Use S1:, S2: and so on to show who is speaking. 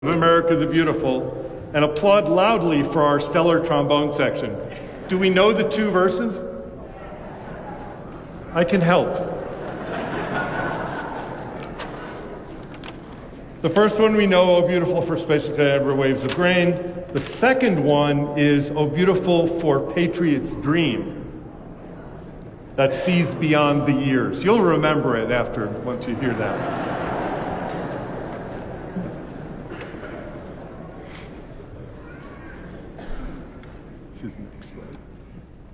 S1: of America the Beautiful and applaud loudly for our stellar trombone section. Do we know the two verses? I can help. The first one we know, "Oh Beautiful for Spacious Ever Waves of Grain." The second one is "Oh Beautiful for Patriot's Dream," that sees beyond the years. You'll remember it once you hear that. Excuse me.